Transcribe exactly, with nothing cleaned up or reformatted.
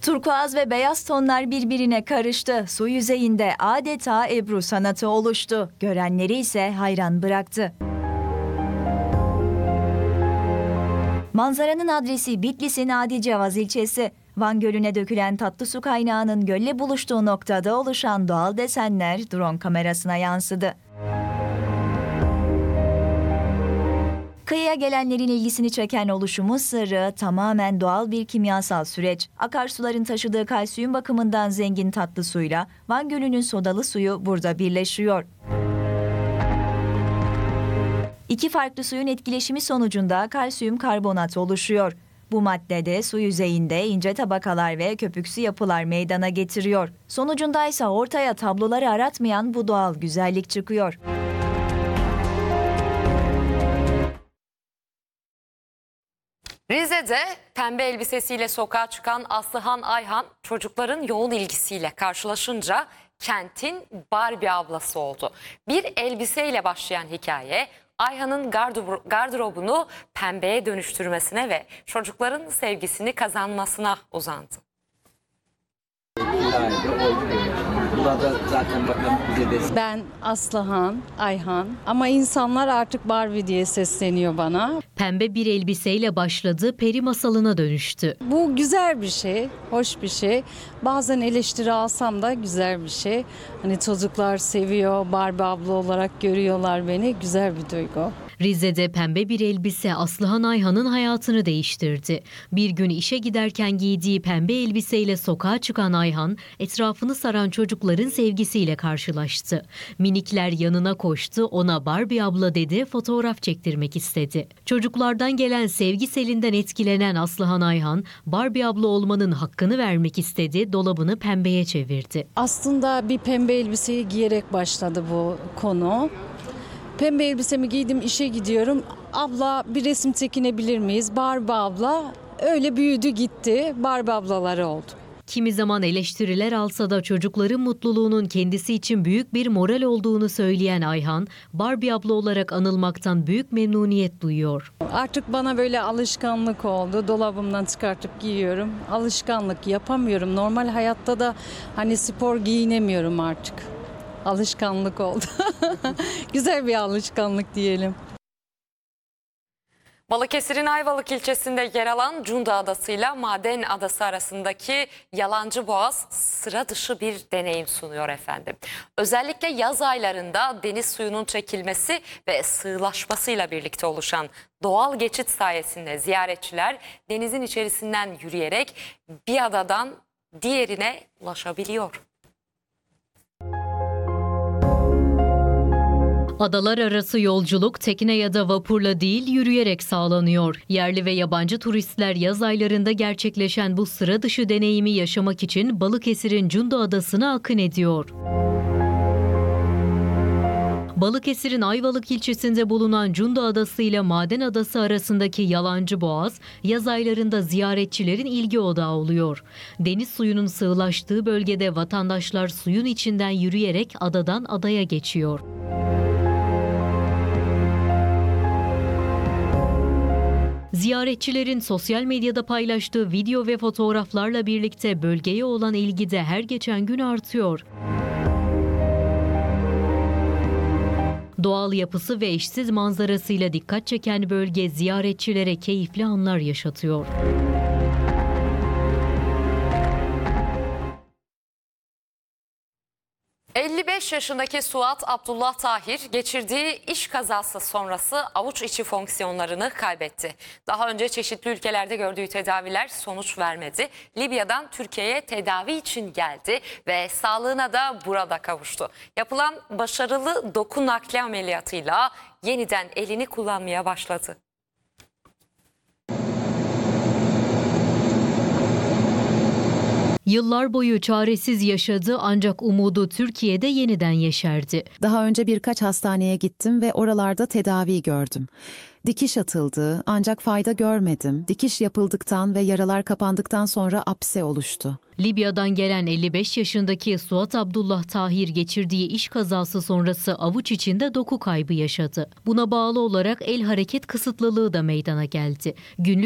Turkuaz ve beyaz tonlar birbirine karıştı. Su yüzeyinde adeta Ebru sanatı oluştu. Görenleri ise hayran bıraktı. Manzaranın adresi Bitlis'in Adicevaz ilçesi. Van Gölü'ne dökülen tatlı su kaynağının gölle buluştuğu noktada oluşan doğal desenler drone kamerasına yansıdı. Kıyıya gelenlerin ilgisini çeken oluşumun sırrı tamamen doğal bir kimyasal süreç. Akarsuların taşıdığı kalsiyum bakımından zengin tatlı suyla Van Gölü'nün sodalı suyu burada birleşiyor. İki farklı suyun etkileşimi sonucunda kalsiyum karbonat oluşuyor. Bu madde de su yüzeyinde ince tabakalar ve köpüksü yapılar meydana getiriyor. Sonucunda ise ortaya tabloları aratmayan bu doğal güzellik çıkıyor. Rize'de pembe elbisesiyle sokağa çıkan Aslıhan Ayhan çocukların yoğun ilgisiyle karşılaşınca kentin Barbie ablası oldu. Bir elbiseyle başlayan hikaye Ayhan'ın gardırobunu pembeye dönüştürmesine ve çocukların sevgisini kazanmasına uzandı. Burada zaten bakın bize de... Ben Aslıhan Ayhan ama insanlar artık Barbie diye sesleniyor bana. Pembe bir elbiseyle başladı, peri masalına dönüştü. Bu güzel bir şey, hoş bir şey. Bazen eleştiri alsam da güzel bir şey. Hani çocuklar seviyor, Barbie abla olarak görüyorlar beni. Güzel bir duygu. Rize'de pembe bir elbise Aslıhan Ayhan'ın hayatını değiştirdi. Bir gün işe giderken giydiği pembe elbiseyle sokağa çıkan Ayhan, etrafını saran çocukların sevgisiyle karşılaştı. Minikler yanına koştu, ona Barbie abla dedi, fotoğraf çektirmek istedi. Çocuklardan gelen sevgi selinden etkilenen Aslıhan Ayhan, Barbie abla olmanın hakkını vermek istedi, dolabını pembeye çevirdi. Aslında bir pembe elbiseyi giyerek başladı bu konu. Pembe elbisemi giydim, işe gidiyorum. Abla bir resim çekinebilir miyiz? Barbie abla öyle büyüdü gitti. Barbie ablaları oldu. Kimi zaman eleştiriler alsa da çocukların mutluluğunun kendisi için büyük bir moral olduğunu söyleyen Ayhan, Barbie abla olarak anılmaktan büyük memnuniyet duyuyor. Artık bana böyle alışkanlık oldu. Dolabımdan çıkartıp giyiyorum. Alışkanlık yapamıyorum. Normal hayatta da hani spor giyinemiyorum artık. Alışkanlık oldu. Güzel bir alışkanlık diyelim. Balıkesir'in Ayvalık ilçesinde yer alan Cunda Adası ile Maden Adası arasındaki Yalancı Boğaz sıra dışı bir deneyim sunuyor efendim. Özellikle yaz aylarında deniz suyunun çekilmesi ve sığlaşmasıyla birlikte oluşan doğal geçit sayesinde ziyaretçiler denizin içerisinden yürüyerek bir adadan diğerine ulaşabiliyor. Adalar arası yolculuk tekne ya da vapurla değil yürüyerek sağlanıyor. Yerli ve yabancı turistler yaz aylarında gerçekleşen bu sıra dışı deneyimi yaşamak için Balıkesir'in Cunda Adası'na akın ediyor. Balıkesir'in Ayvalık ilçesinde bulunan Cunda Adası ile Maden Adası arasındaki Yalancı Boğaz, yaz aylarında ziyaretçilerin ilgi odağı oluyor. Deniz suyunun sığlaştığı bölgede vatandaşlar suyun içinden yürüyerek adadan adaya geçiyor. Ziyaretçilerin sosyal medyada paylaştığı video ve fotoğraflarla birlikte bölgeye olan ilgi de her geçen gün artıyor. Doğal yapısı ve eşsiz manzarasıyla dikkat çeken bölge ziyaretçilere keyifli anlar yaşatıyor. elli beş yaşındaki Suat Abdullah Tahir geçirdiği iş kazası sonrası avuç içi fonksiyonlarını kaybetti. Daha önce çeşitli ülkelerde gördüğü tedaviler sonuç vermedi. Libya'dan Türkiye'ye tedavi için geldi ve sağlığına da burada kavuştu. Yapılan başarılı doku nakli ameliyatıyla yeniden elini kullanmaya başladı. Yıllar boyu çaresiz yaşadı ancak umudu Türkiye'de yeniden yeşerdi. Daha önce birkaç hastaneye gittim ve oralarda tedavi gördüm. Dikiş atıldı ancak fayda görmedim. Dikiş yapıldıktan ve yaralar kapandıktan sonra apse oluştu. Libya'dan gelen elli beş yaşındaki Suat Abdullah Tahir geçirdiği iş kazası sonrası avuç içinde doku kaybı yaşadı. Buna bağlı olarak el hareket kısıtlılığı da meydana geldi. Günlük